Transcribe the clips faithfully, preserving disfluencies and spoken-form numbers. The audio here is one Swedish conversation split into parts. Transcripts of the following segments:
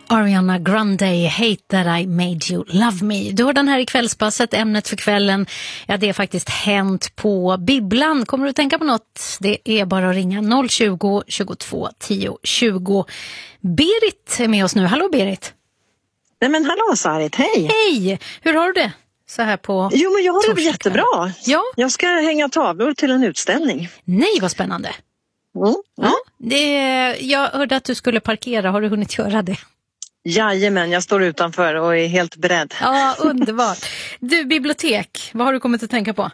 Ariana Grande, Hate That I Made You Love Me. Du har den här i kvällspasset, ämnet för kvällen. Ja, det är faktiskt hänt på Bibblan. Kommer du att tänka på något? Det är bara att ringa noll tjugo, tjugotvå, tio, tjugo. Berit är med oss nu. Hallå Berit. Nej men hallå Sarit, hej. Hej, hur har du det? Så här på Jo men jag har det jättebra. Ja. Jag ska hänga tavlor till en utställning. Nej, vad spännande. Mm. Mm. Ja, det, jag hörde att du skulle parkera. Har du hunnit göra det? Jajamän, jag står utanför och är helt beredd. Ja, underbart. Du, bibliotek, vad har du kommit att tänka på?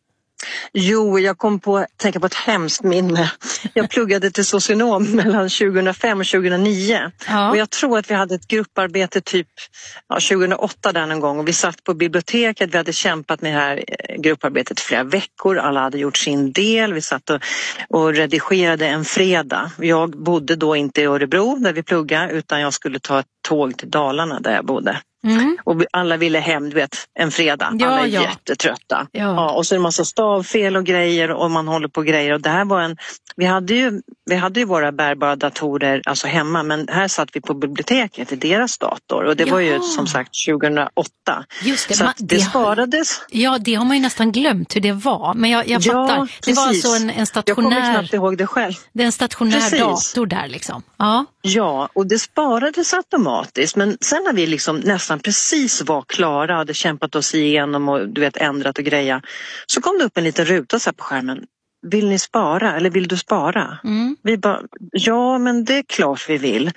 Jo, jag kom på att tänka på ett hemskt minne. Jag pluggade till socionom mellan tjugohundrafem och tjugohundranio. Ja. Och jag tror att vi hade ett grupparbete typ ja, tjugohundraåtta där någon gång. Och vi satt på biblioteket, vi hade kämpat med det här grupparbetet flera veckor. Alla hade gjort sin del. Vi satt och, och redigerade en fredag. Jag bodde då inte i Örebro där vi pluggade utan jag skulle ta ett tåg till Dalarna där jag bodde. Mm. Och alla ville hem, du vet, en fredag. Ja, alla är ja. jättetrötta. Ja. Ja, och så är det en massa stavfel och grejer och man håller på grejer. Och det här var en, vi hade ju, vi hade ju våra bärbara datorer alltså hemma, men här satt vi på biblioteket i deras dator. Och det ja. var ju som sagt tjugohundraåtta. Just det, så man, det, det sparades. Ja, det har man ju nästan glömt hur det var. Men jag, jag fattar, ja, det var alltså en, en stationär... Jag kommer knappt ihåg det själv. Det är en stationär precis. dator där liksom. Ja. Ja, och det sparades automatiskt. Men sen när vi liksom nästan precis var klara, hade kämpat oss igenom och du vet ändrat och greja, så kom det upp en liten ruta så här på skärmen. Vill ni spara eller vill du spara? Mm. Vi bara, ja men det är klart vi vill.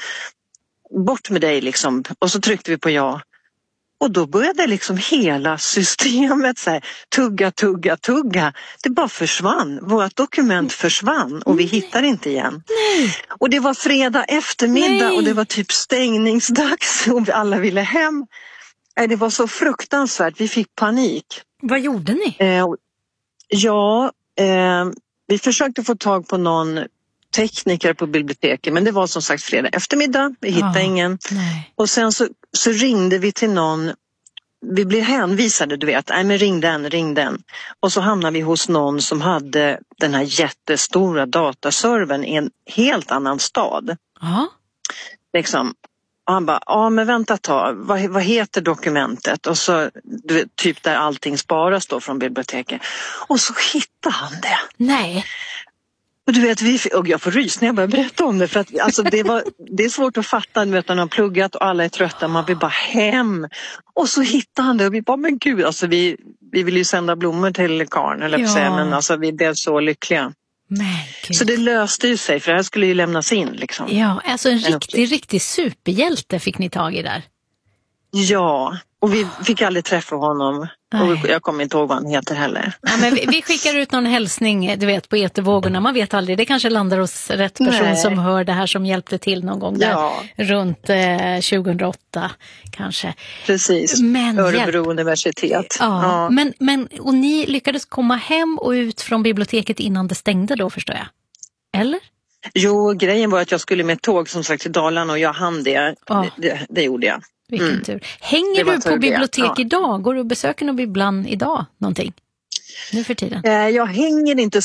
Bort med dig liksom. Och så tryckte vi på ja. Och då började liksom hela systemet så här, tugga, tugga, tugga. Det bara försvann. Vårt dokument försvann och vi hittar inte igen. Nej. Och det var fredag eftermiddag Nej. och det var typ stängningsdags och vi alla ville hem. Det var så fruktansvärt, vi fick panik. Vad gjorde ni? Eh, ja, eh, vi försökte få tag på någon tekniker på biblioteket, men det var som sagt fredag eftermiddag, vi hittade ja, ingen. Nej. Och sen så, så ringde vi till någon, vi blev hänvisade, du vet, nej men ring den, ring den. Och så hamnade vi hos någon som hade den här jättestora dataservern i en helt annan stad. Ja. Liksom. Och han bara, ja men vänta ett tag, vad, vad heter dokumentet? Och så, du vet, typ där allting sparas då från biblioteket. Och så hittade han det. Nej. Och du vet, vi, och jag får rys när jag börjar berätta om det. För att alltså, det, var, det är svårt att fatta, du vet, när man har pluggat och alla är trötta. Man vill bara hem. Och så hittade han det och vi bara, men gud, alltså vi, vi vill ju sända blommor till karn, eller ja. säga, men alltså vi blev så lyckliga. Men, så det löste ju sig, för det här skulle ju lämnas in liksom. Ja, alltså en riktig, riktig superhjälte fick ni tag i där. Ja, och vi fick aldrig träffa honom. Nej. Och jag kommer inte ihåg vad han heter heller. Ja, men vi, vi skickar ut någon hälsning, du vet, på etervågorna. Man vet aldrig, det kanske landar hos rätt person. Nej. Som hör det här, som hjälpte till någon gång där. Ja. Runt eh, tjugohundraåtta kanske. Precis, men Örebro hjälp. universitet. Ja, ja. Men, men, och ni lyckades komma hem och ut från biblioteket innan det stängde då, förstår jag. Eller? Jo, grejen var att jag skulle med tåg som sagt till Dalarna och jag hann det. Ja. Det, det, det gjorde jag. Vilken mm. tur. Hänger du på bibliotek ja. idag? Går du och besöker någon bibblan idag? Någonting? Nu för tiden? Jag hänger inte